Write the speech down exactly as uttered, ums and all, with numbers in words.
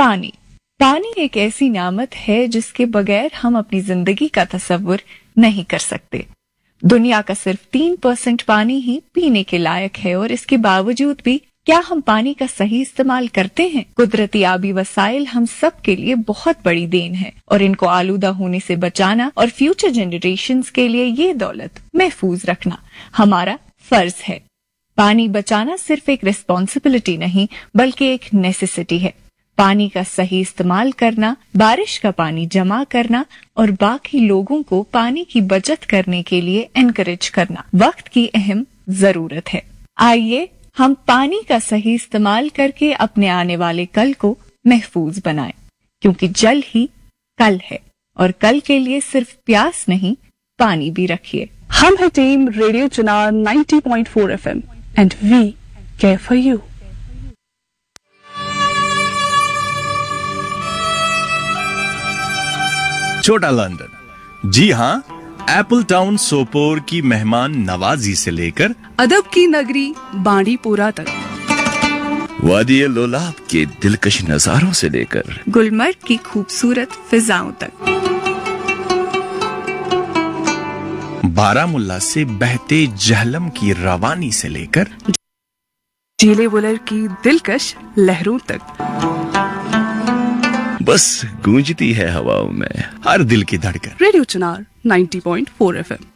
पानी पानी एक ऐसी नामत है जिसके बगैर हम अपनी जिंदगी का तसव्वुर नहीं कर सकते। दुनिया का सिर्फ तीन परसेंट पानी ही पीने के लायक है और इसके बावजूद भी क्या हम पानी का सही इस्तेमाल करते हैं? कुदरती आबी वसाइल हम सब के लिए बहुत बड़ी देन है और इनको आलूदा होने से बचाना और फ्यूचर जनरेशंस के लिए ये दौलत महफूज रखना हमारा फर्ज है। पानी बचाना सिर्फ एक रिस्पॉन्सिबिलिटी नहीं बल्कि एक नेसेसिटी है। पानी का सही इस्तेमाल करना, बारिश का पानी जमा करना और बाकी लोगों को पानी की बचत करने के लिए एनकरेज करना वक्त की अहम जरूरत है। आइए हम पानी का सही इस्तेमाल करके अपने आने वाले कल को महफूज बनाएं, क्योंकि जल ही कल है और कल के लिए सिर्फ प्यास नहीं पानी भी रखिए। हम है team radio Chunar ninety point four F M and we care for you. छोटा लंदन, जी हाँ, एप्पल टाउन सोपोर की मेहमान नवाजी से लेकर अदब की नगरी बांडीपुरा तक, वादी लोलाब के दिलकश नजारों से लेकर गुलमर्ग की खूबसूरत फिजाओं तक, बारामुल्ला से बहते जहलम की रवानी से लेकर जीले बुलर की दिलकश लहरों तक, बस गूंजती है हवाओं में हर दिल की धड़कन। Radio Chunar ninety point four F M.